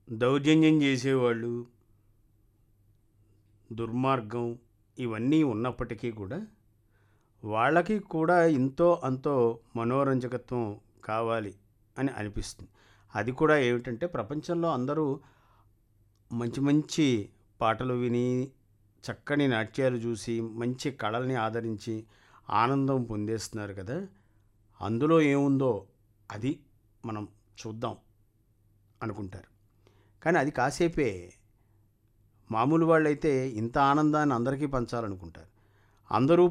దౌర్జన్యం చేసేవాళ్ళు, దుర్మార్గం ఇవన్నీ ఉన్నప్పటికీ కూడా వాళ్ళకి కూడా ఇంతో అంతో మనోరంజకత్వం కావాలి అని అనిపిస్తుంది. అది కూడా ఏమిటంటే ప్రపంచంలో అందరూ మంచి మంచి పాటలు విని, చక్కని నాట్యాలు చూసి, మంచి కళల్ని ఆదరించి ఆనందం పొందేస్తున్నారు కదా! అందులో ఏముందో అది మనం చూద్దాం అనుకుంటారు. కానీ అది కాసేపే. మామూలు వాళ్ళైతే ఇంత ఆనందాన్ని అందరికీ పంచాలనుకుంటారు. అందరూ